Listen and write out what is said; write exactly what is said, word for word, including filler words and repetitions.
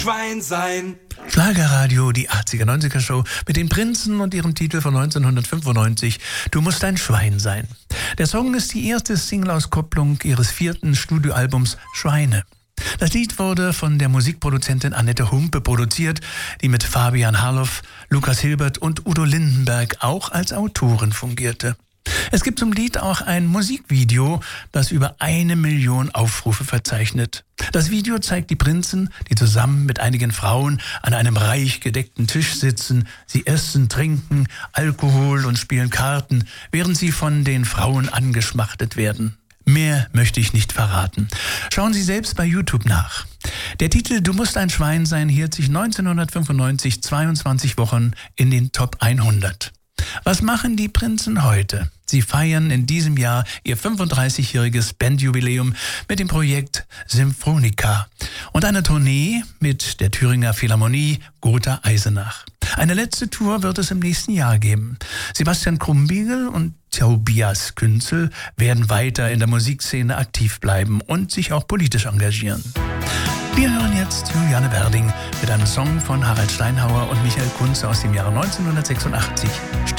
Schwein sein. Schlagerradio, die achtziger, neunziger Show mit den Prinzen und ihrem Titel von neunzehnhundertfünfundneunzig, Du musst ein Schwein sein. Der Song ist die erste Single-Auskopplung ihres vierten Studioalbums Schweine. Das Lied wurde von der Musikproduzentin Annette Humpe produziert, die mit Fabian Harloff, Lukas Hilbert und Udo Lindenberg auch als Autorin fungierte. Es gibt zum Lied auch ein Musikvideo, das über eine Million Aufrufe verzeichnet. Das Video zeigt die Prinzen, die zusammen mit einigen Frauen an einem reich gedeckten Tisch sitzen. Sie essen, trinken Alkohol und spielen Karten, während sie von den Frauen angeschmachtet werden. Mehr möchte ich nicht verraten. Schauen Sie selbst bei YouTube nach. Der Titel Du musst ein Schwein sein hielt sich neunzehnhundertfünfundneunzig zweiundzwanzig Wochen in den Top hundert. Was machen die Prinzen heute? Sie feiern in diesem Jahr ihr fünfunddreißigjähriges Bandjubiläum mit dem Projekt Symphonica und einer Tournee mit der Thüringer Philharmonie Gotha Eisenach. Eine letzte Tour wird es im nächsten Jahr geben. Sebastian Krumbiegel und Tobias Künzel werden weiter in der Musikszene aktiv bleiben und sich auch politisch engagieren. Wir hören jetzt Juliane Werding mit einem Song von Harald Steinhauer und Michael Kunze aus dem Jahre neunzehnhundertsechsundachtzig.